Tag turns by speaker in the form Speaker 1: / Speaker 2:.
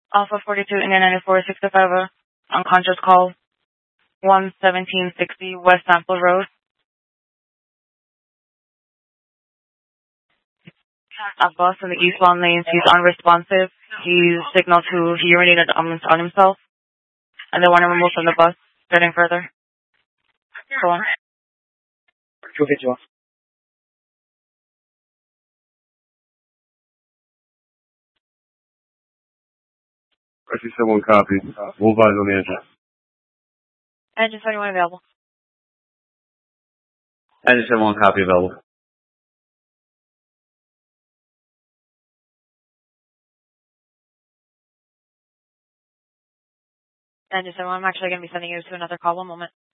Speaker 1: Alpha 42, Indian 94, 65, unconscious call, 11760 West Sample Road. A bus in the eastbound lanes. He's unresponsive. He signaled to he urinated on himself, and they want to remove from the bus. Getting further. Go on.
Speaker 2: 251.
Speaker 3: Actually, someone copy. We'll advise on the engine.
Speaker 1: Engine 21 available.
Speaker 2: Engine 71 copy available.
Speaker 1: Engine 71, I'm actually going to be sending you to another call. One moment.